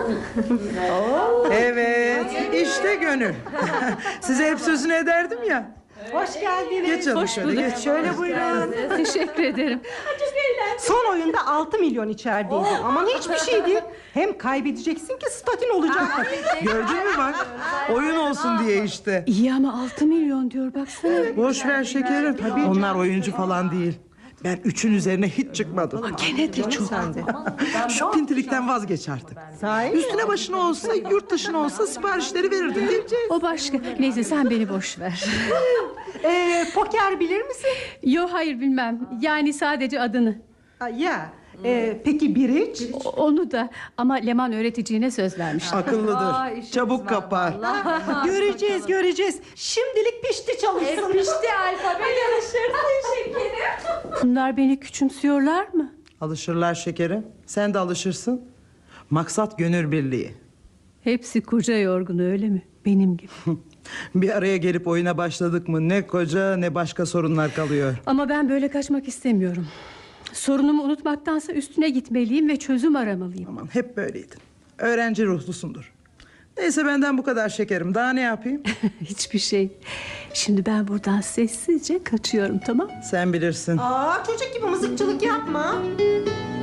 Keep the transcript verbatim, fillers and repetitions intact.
Evet, işte Gönül. Size hep sözünü ederdim ya. Hoş geldiniz. Geç canım Hoş şöyle, bulduk. geç. Şöyle buyurun. Teşekkür ederim. Son oyunda altı milyon içerideydi. Aman hiçbir şey değil. Hem kaybedeceksin ki statin olacak. Gördün mü bak? Oyun olsun diye işte. İyi ama altı milyon diyor baksana. Boş ver şekerim. Tabii. Onlar oyuncu falan değil. Ben üçün üzerine hiç çıkmadım. Gene de çok. Şu pintilikten vazgeç artık. Sahi? Üstüne başına olsa, yurt dışına olsa siparişleri verirdin değil mi? O başka. Neyse sen beni boş ver. Ee, poker bilir misin? Yo hayır bilmem. Yani sadece adını. Aa, ya. Ee, peki biriç? O- Onu da ama Leman öğreticiğine söz vermiştim. Akıllıdır. Çabuk kapar. Göreceğiz göreceğiz. Şimdilik pişti çalışsın. Pişti alfabe yarışırdı şekerim. Bunlar beni küçümsüyorlar mı? Alışırlar şekerim. Sen de alışırsın. Maksat gönül birliği. Hepsi koca yorgun öyle mi? Benim gibi. Bir araya gelip oyuna başladık mı ne koca ne başka sorunlar kalıyor. Ama ben böyle kaçmak istemiyorum. Sorunumu unutmaktansa üstüne gitmeliyim ve çözüm aramalıyım. Aman hep böyleydin. Öğrenci ruhlusundur. Neyse benden bu kadar şekerim. Daha ne yapayım? Hiçbir şey. Şimdi ben buradan sessizce kaçıyorum, tamam? Sen bilirsin. Aa, çocuk gibi mızıkçılık yapma.